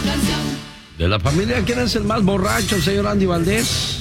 De la familia, ¿quién es el más borracho, señor Andy Valdés?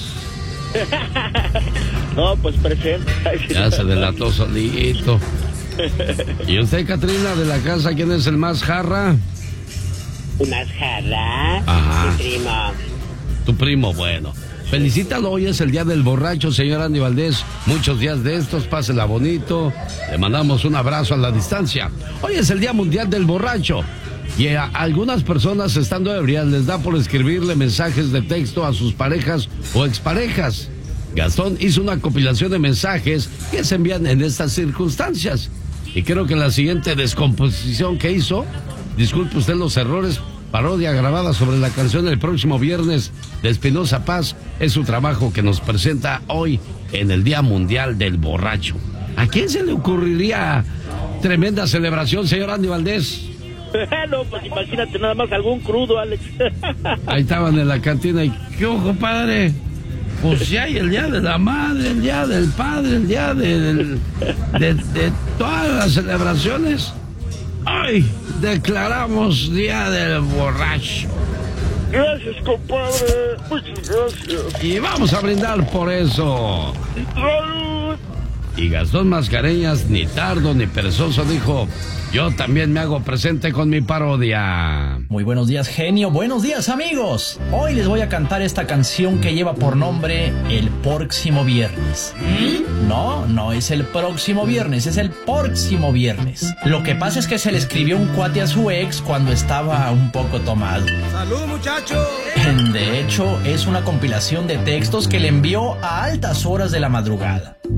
No, pues presente. Ya se delató solito. ¿Y usted, Catrina, de la casa, quién es el más jarra? ¿Más jarra? Ajá. Mi primo. Tu primo, bueno. Felicítalo, hoy es el día del borracho, señor Andy Valdés. Muchos días de estos, pásela bonito. Le mandamos un abrazo a la distancia. Hoy es el día mundial del borracho. Y a algunas personas, estando ebrias, les da por escribirle mensajes de texto a sus parejas o exparejas. Gastón hizo una compilación de mensajes que se envían en estas circunstancias. Y creo que en la siguiente descomposición que hizo, disculpe usted los errores, parodia grabada sobre la canción El próximo viernes de Espinoza Paz, es su trabajo que nos presenta hoy en el Día Mundial del Borracho. ¿A quién se le ocurriría tremenda celebración, señor Andy Valdés? No, pues imagínate nada más algún crudo, Alex. Ahí estaban en la cantina y ¿qué ojo, padre? Pues ya hay el día de la madre, el día del padre, el día de todas las celebraciones. Hoy declaramos Día del Borracho. Gracias, compadre. Muchas gracias. Y vamos a brindar por eso. ¡Salud! Y Gastón Mascareñas, ni tardo ni perezoso, dijo: yo también me hago presente con mi parodia. Muy buenos días, genio. Buenos días, amigos. Hoy les voy a cantar esta canción que lleva por nombre El próximo viernes. No es el próximo viernes, es el próximo viernes. Lo que pasa es que se le escribió un cuate a su ex cuando estaba un poco tomado. ¡Salud, muchachos! De hecho, es una compilación de textos que le envió a altas horas de la madrugada.